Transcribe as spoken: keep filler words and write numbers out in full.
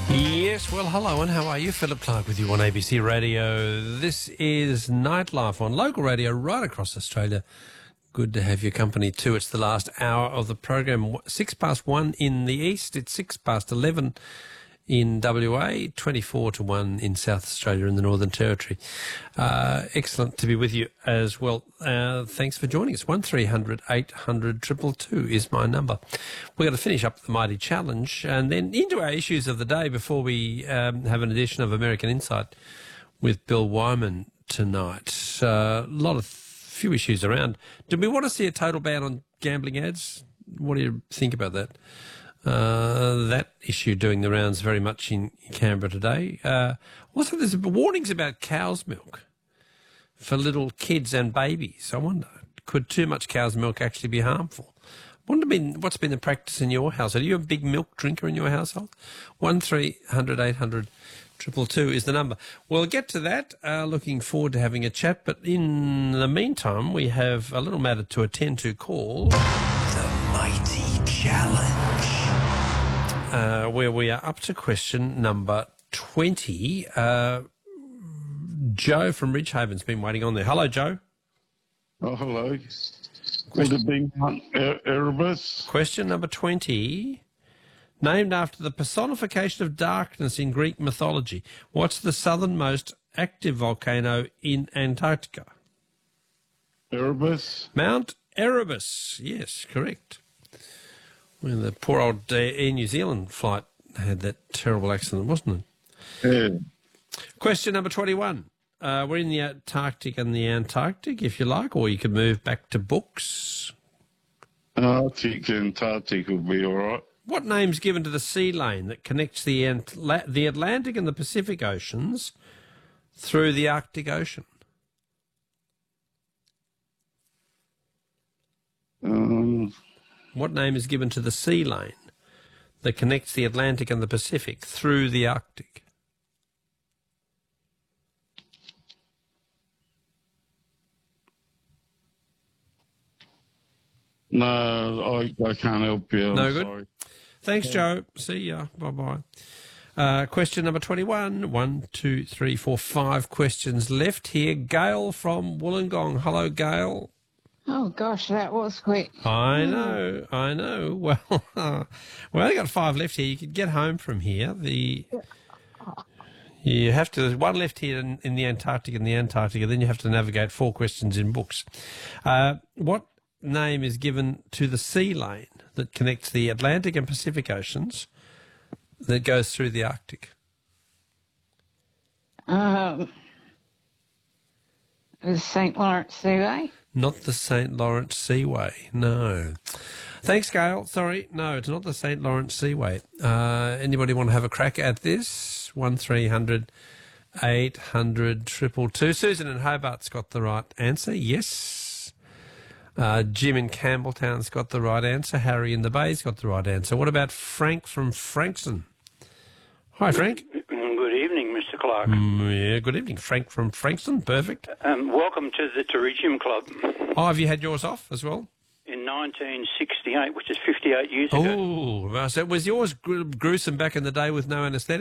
Yes, well, hello and how are you? Philip Clark with you on A B C Radio. This is Nightlife on local radio right across Australia. Good to have your company too. It's the last hour of the program. Six past one in the east. It's six past eleven in W A, twenty-four to one in South Australia in the Northern Territory. Uh, excellent to be with you as well. Uh, thanks for joining us. one three hundred eight hundred two two two is my number. We're going to finish up the Mighty Challenge and then into our issues of the day before we um, have an edition of American Insight with Bill Wyman tonight. Uh, a lot of few issues around. Do we want to see a total ban on gambling ads? What do you think about that? Uh, that issue doing the rounds very much in Canberra today. Uh, also, there's warnings about cow's milk for little kids and babies. I wonder, could too much cow's milk actually be harmful? I wonder been, what's been the practice in your household? Are you a big milk drinker in your household? one three hundred eight hundred two two two is the number. We'll get to that. Uh, looking forward to having a chat. But in the meantime, we have a little matter to attend to called The Mighty Challenge. Uh, where we are up to question number twenty. Uh, Joe from Ridgehaven's been waiting on there. Hello, Joe. Oh, hello. Would it be Mount E- Erebus? Question number twenty. Named after the personification of darkness in Greek mythology, what's the southernmost active volcano in Antarctica? Erebus? Mount Erebus. Yes, correct. When the poor old uh, Air New Zealand flight had that terrible accident, wasn't it? Yeah. Question number twenty-one. Uh, we're in the Antarctic and the Antarctic, if you like, or you could move back to books. Arctic, Antarctic would be all right. What name's given to the sea lane that connects the Antla- the Atlantic and the Pacific Oceans through the Arctic Ocean? Um, What name is given to the sea lane that connects the Atlantic and the Pacific through the Arctic? no, I, I can't help you. I'm No good? sorry. Thanks, Joe. See ya. Bye-bye. Uh, question number twenty-one. One, two, three, four, five questions left here. Gail from Wollongong. Hello, Gail. Oh, gosh, that was quick. I know, I know. Well, uh, we only got five left here. You could get home from here. The you have to. There's one left here in, in the Antarctic and the Antarctica. Then you have to navigate four questions in books. Uh, what name is given to the sea lane that connects the Atlantic and Pacific Oceans that goes through the Arctic? Um, the Saint Lawrence Seaway. Not the Saint Lawrence Seaway, no. Thanks, Gail. Sorry, no, it's not the Saint Lawrence Seaway. Uh, anybody want to have a crack at this? one three hundred eight hundred two two two. Susan in Hobart's got the right answer, yes. Uh, Jim in Campbelltown's got the right answer. Harry in the Bay's got the right answer. What about Frank from Frankston? Hi, Frank. Good evening, Mister Clark. Mm, yeah, good evening. Frank from Frankston, perfect. Um, welcome to the Terrigium Club Oh, have you had yours off as well? in nineteen sixty-eight, which is fifty-eight years ago. Oh, so was yours gru- gruesome back in the day with no anaesthetic?